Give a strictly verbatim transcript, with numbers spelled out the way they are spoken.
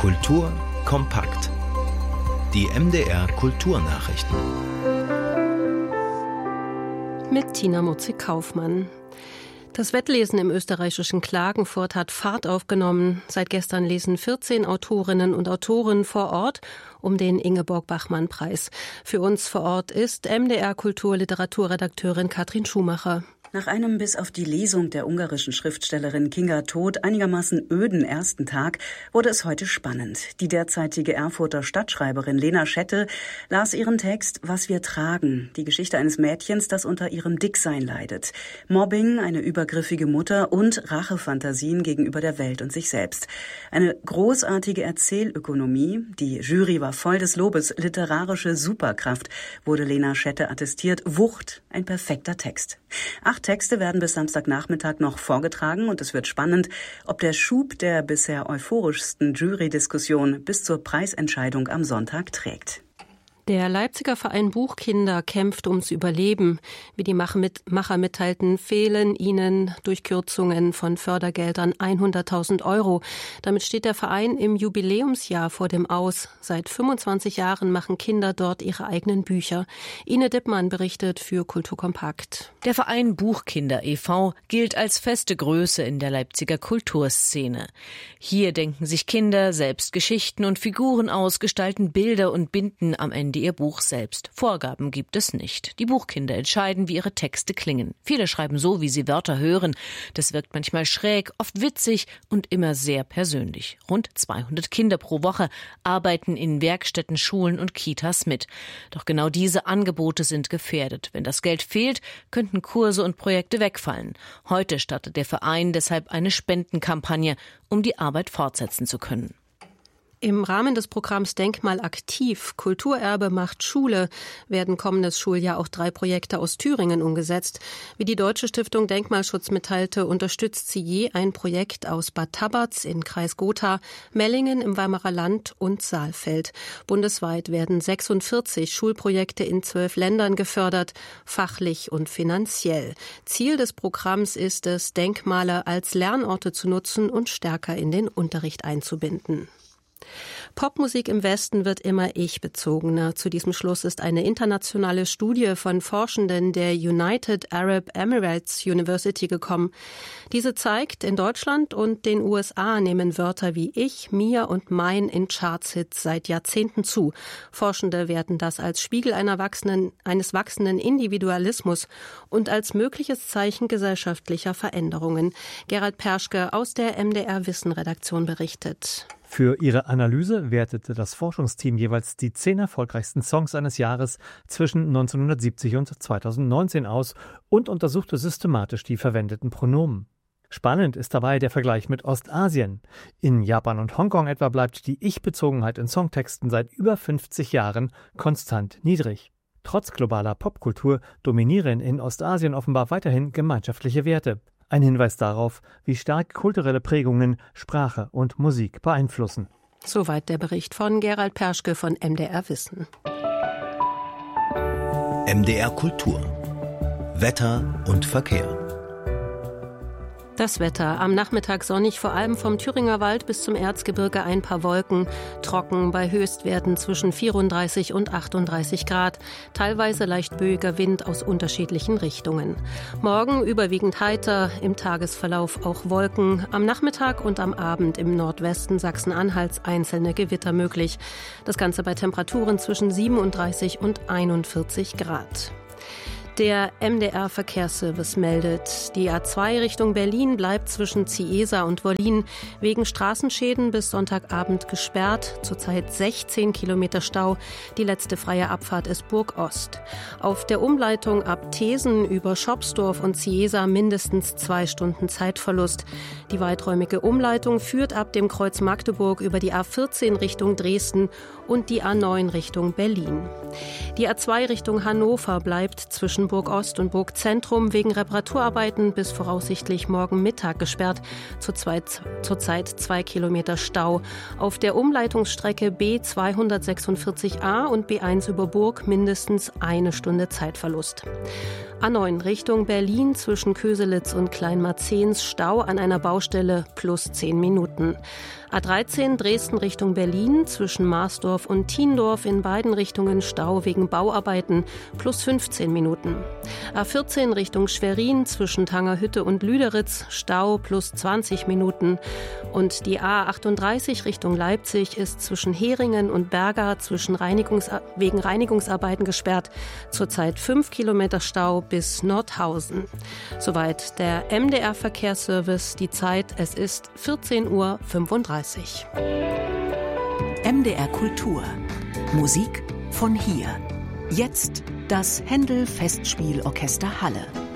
Kultur kompakt. Die M D R Kulturnachrichten. Mit Tina Mutzik-Kaufmann. Das Wettlesen im österreichischen Klagenfurt hat Fahrt aufgenommen. Seit gestern lesen vierzehn Autorinnen und Autoren vor Ort um den Ingeborg-Bachmann-Preis. Für uns vor Ort ist M D R Kultur-Literaturredakteurin Katrin Schumacher. Nach einem bis auf die Lesung der ungarischen Schriftstellerin Kinga Tóth einigermaßen öden ersten Tag wurde es heute spannend. Die derzeitige Erfurter Stadtschreiberin Lena Schette las ihren Text »Was wir tragen«, die Geschichte eines Mädchens, das unter ihrem Dicksein leidet. Mobbing, eine übergriffige Mutter und Rachefantasien gegenüber der Welt und sich selbst. Eine großartige Erzählökonomie, die Jury war voll des Lobes, literarische Superkraft, wurde Lena Schette attestiert, Wucht, ein perfekter Text. Acht Texte werden bis Samstagnachmittag noch vorgetragen und es wird spannend, ob der Schub der bisher euphorischsten Jury-Diskussion bis zur Preisentscheidung am Sonntag trägt. Der Leipziger Verein Buchkinder kämpft ums Überleben. Wie die Macher mitteilten, fehlen ihnen durch Kürzungen von Fördergeldern hunderttausend Euro. Damit steht der Verein im Jubiläumsjahr vor dem Aus. Seit fünfundzwanzig Jahren machen Kinder dort ihre eigenen Bücher. Ine Dippmann berichtet für Kultur kompakt. Der Verein Buchkinder e V gilt als feste Größe in der Leipziger Kulturszene. Hier denken sich Kinder selbst Geschichten und Figuren aus, gestalten Bilder und binden am Ende ihr Buch selbst. Vorgaben gibt es nicht. Die Buchkinder entscheiden, wie ihre Texte klingen. Viele schreiben so, wie sie Wörter hören. Das wirkt manchmal schräg, oft witzig und immer sehr persönlich. Rund zweihundert Kinder pro Woche arbeiten in Werkstätten, Schulen und Kitas mit. Doch genau diese Angebote sind gefährdet. Wenn das Geld fehlt, könnten Kurse und Projekte wegfallen. Heute startet der Verein deshalb eine Spendenkampagne, um die Arbeit fortsetzen zu können. Im Rahmen des Programms Denkmal aktiv, Kulturerbe macht Schule, werden kommendes Schuljahr auch drei Projekte aus Thüringen umgesetzt. Wie die Deutsche Stiftung Denkmalschutz mitteilte, unterstützt sie je ein Projekt aus Bad Tabatz in Kreis Gotha, Mellingen im Weimarer Land und Saalfeld. Bundesweit werden sechsundvierzig Schulprojekte in zwölf Ländern gefördert, fachlich und finanziell. Ziel des Programms ist es, Denkmale als Lernorte zu nutzen und stärker in den Unterricht einzubinden. Popmusik im Westen wird immer ich-bezogener. Zu diesem Schluss ist eine internationale Studie von Forschenden der United Arab Emirates University gekommen. Diese zeigt, in Deutschland und den U S A nehmen Wörter wie ich, mir und mein in Chartshits seit Jahrzehnten zu. Forschende werten das als Spiegel einer wachsenden, eines wachsenden Individualismus und als mögliches Zeichen gesellschaftlicher Veränderungen. Gerald Perschke aus der M D R Wissen-Redaktion berichtet. Für ihre Analyse wertete das Forschungsteam jeweils die zehn erfolgreichsten Songs eines Jahres zwischen neunzehnhundertsiebzig und zweitausendneunzehn aus und untersuchte systematisch die verwendeten Pronomen. Spannend ist dabei der Vergleich mit Ostasien. In Japan und Hongkong etwa bleibt die Ich-Bezogenheit in Songtexten seit über fünfzig Jahren konstant niedrig. Trotz globaler Popkultur dominieren in Ostasien offenbar weiterhin gemeinschaftliche Werte. Ein Hinweis darauf, wie stark kulturelle Prägungen Sprache und Musik beeinflussen. Soweit der Bericht von Gerald Perschke von M D R Wissen. M D R Kultur. Wetter und Verkehr. Das Wetter. Am Nachmittag sonnig, vor allem vom Thüringer Wald bis zum Erzgebirge ein paar Wolken. Trocken bei Höchstwerten zwischen vierunddreißig und achtunddreißig Grad. Teilweise leicht böiger Wind aus unterschiedlichen Richtungen. Morgen überwiegend heiter, im Tagesverlauf auch Wolken. Am Nachmittag und am Abend im Nordwesten Sachsen-Anhalts einzelne Gewitter möglich. Das Ganze bei Temperaturen zwischen siebenunddreißig und einundvierzig Grad. Der M D R-Verkehrsservice meldet, die A zwei Richtung Berlin bleibt zwischen Ziesa und Wollin wegen Straßenschäden bis Sonntagabend gesperrt. Zurzeit sechzehn Kilometer Stau. Die letzte freie Abfahrt ist Burg Ost. Auf der Umleitung ab Thesen über Schopsdorf und Ziesa mindestens zwei Stunden Zeitverlust. Die weiträumige Umleitung führt ab dem Kreuz Magdeburg über die A vierzehn Richtung Dresden und die A neun Richtung Berlin. Die A zwei Richtung Hannover bleibt zwischen Burg Ost und Burg Zentrum wegen Reparaturarbeiten bis voraussichtlich morgen Mittag gesperrt. Zurzeit, zurzeit zwei Kilometer Stau. Auf der Umleitungsstrecke B zweihundertsechsundvierzig a und B eins über Burg mindestens eine Stunde Zeitverlust. A neun Richtung Berlin zwischen Köselitz und Kleinmarzens Stau an einer Baustelle plus zehn Minuten. A dreizehn Dresden Richtung Berlin zwischen Marsdorf und Thiendorf in beiden Richtungen Stau wegen Bauarbeiten plus fünfzehn Minuten. A vierzehn Richtung Schwerin zwischen Tangerhütte und Lüderitz Stau plus zwanzig Minuten. Und die A achtunddreißig Richtung Leipzig ist zwischen Heringen und Berga zwischen Reinigungs- wegen Reinigungsarbeiten gesperrt. Zurzeit fünf Kilometer Stau bis Nordhausen. Soweit der M D R-Verkehrsservice. Die Zeit, es ist vierzehn Uhr fünfunddreißig. M D R Kultur. Musik von hier. Jetzt das Händel Festspielorchester Halle.